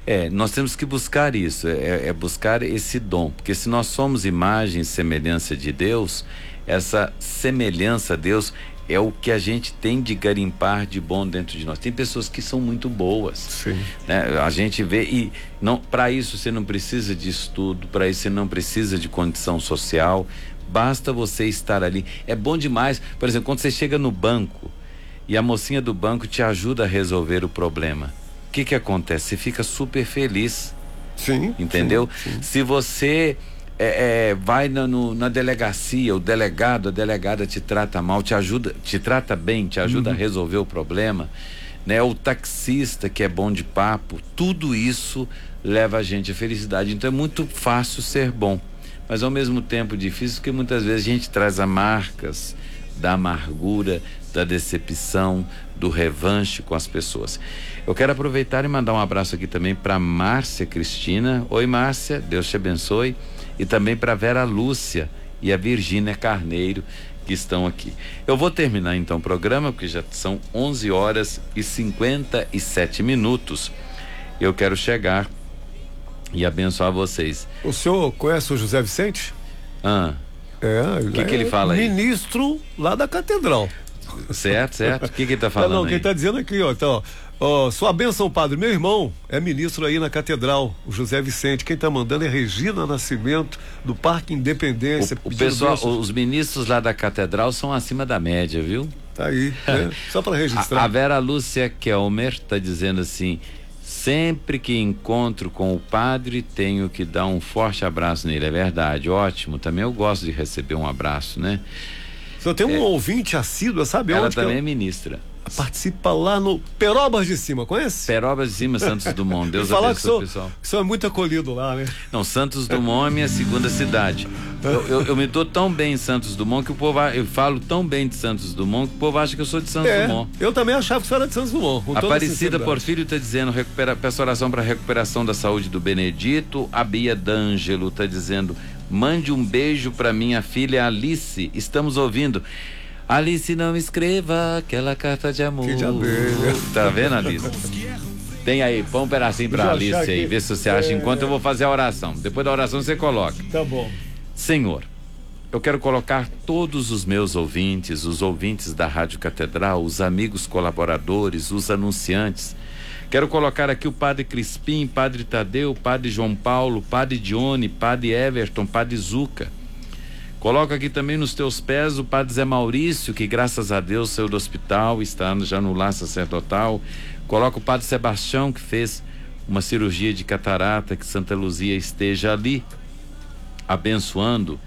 Nós temos que buscar isso, buscar esse dom, porque se nós somos imagem e semelhança de Deus, essa semelhança a Deus é o que a gente tem de garimpar de bom dentro de nós. Tem pessoas que são muito boas. Sim. Né? A gente vê, e não, para isso você não precisa de estudo, para isso você não precisa de condição social, basta você estar ali. É bom demais, por exemplo, quando você chega no banco e a mocinha do banco te ajuda a resolver o problema. O que acontece? Você fica super feliz. Sim. Entendeu? Sim. Se você vai na delegacia, o delegado, a delegada te trata mal, te trata bem, te ajuda a resolver o problema, né? O taxista que é bom de papo, tudo isso leva a gente à felicidade. Então é muito fácil ser bom, mas ao mesmo tempo difícil, porque muitas vezes a gente traz as marcas da amargura, da decepção, do revanche com as pessoas. Eu quero aproveitar e mandar um abraço aqui também para Márcia Cristina. Oi, Márcia, Deus te abençoe. E também para Vera Lúcia e a Virgínia Carneiro, que estão aqui. Eu vou terminar então o programa, porque já são 11h57. Eu quero chegar e abençoar vocês. O senhor conhece o José Vicente? O que ele fala aí? Ministro lá da Catedral. Certo. O que ele tá falando aí? Quem tá dizendo aqui, então, sua bênção, padre. Meu irmão é ministro aí na Catedral, o José Vicente. Quem tá mandando é Regina Nascimento, do Parque Independência. O pessoal, os ministros lá da Catedral são acima da média, viu? Tá aí, né? Só para registrar. A Vera Lúcia Kelmer tá dizendo assim: sempre que encontro com o padre, tenho que dar um forte abraço nele. É verdade, ótimo. Também eu gosto de receber um abraço, né? Só tem um ouvinte assíduo, sabe? Ela também é ministra. Participa lá no Perobas de Cima, conhece? Perobas de Cima, Santos Dumont. Deus abençoe, pessoal. Que sou muito acolhido lá, né? Não, Santos Dumont é minha segunda cidade. Eu me dou tão bem em Santos Dumont que o povo, eu falo tão bem de Santos Dumont que o povo acha que eu sou de Santos Dumont. Eu também achava que você era de Santos Dumont. Aparecida Porfírio está dizendo, peço oração para recuperação da saúde do Benedito. A Bia D'Angelo está dizendo, mande um beijo para minha filha Alice, estamos ouvindo. Alice, não escreva aquela carta de amor. Que de abelha. Tá vendo, Alice? Tem aí, põe um pedacinho pra Alice aí, vê se você acha, enquanto eu vou fazer a oração. Depois da oração você coloca. Tá bom. Senhor, eu quero colocar todos os meus ouvintes, os ouvintes da Rádio Catedral, os amigos colaboradores, os anunciantes. Quero colocar aqui o Padre Crispim, Padre Tadeu, Padre João Paulo, Padre Dione, Padre Everton, Padre Zuca. Coloca aqui também nos teus pés o Padre Zé Maurício, que graças a Deus saiu do hospital, está já no lar sacerdotal. Coloca o Padre Sebastião, que fez uma cirurgia de catarata, que Santa Luzia esteja ali abençoando.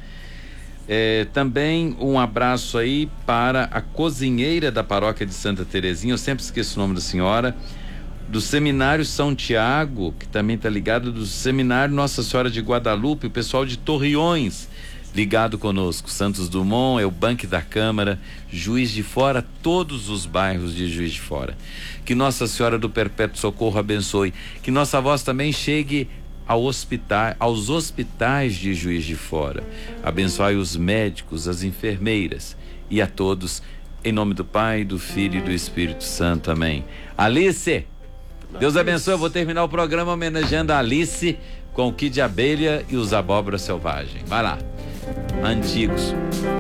Também um abraço aí para a cozinheira da paróquia de Santa Terezinha, eu sempre esqueço o nome da senhora, do Seminário São Tiago, que também está ligado, do Seminário Nossa Senhora de Guadalupe, o pessoal de Torreões ligado conosco. Santos Dumont, Eubank da Câmara, Juiz de Fora, todos os bairros de Juiz de Fora. Que Nossa Senhora do Perpétuo Socorro abençoe, que nossa voz também chegue aos hospitais de Juiz de Fora. Abençoe os médicos, as enfermeiras e a todos, em nome do Pai, do Filho e do Espírito Santo. Amém. Alice, Deus abençoe. Eu vou terminar o programa homenageando a Alice com o Kid de Abelha e os Abóboras Selvagens. Vai lá. Antigos.